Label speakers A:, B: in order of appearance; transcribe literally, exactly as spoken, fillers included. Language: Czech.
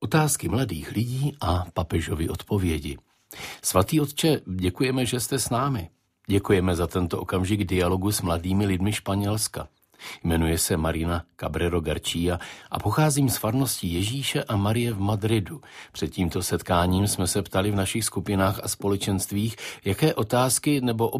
A: Otázky mladých lidí a papežovy odpovědi. Svatý otče, děkujeme, že jste s námi. Děkujeme za tento okamžik dialogu s mladými lidmi Španělska. Jmenuje se Marina Cabrero García a pocházím z farnosti Ježíše a Marie v Madridu. Před tímto setkáním jsme se ptali v našich skupinách a společenstvích, jaké otázky nebo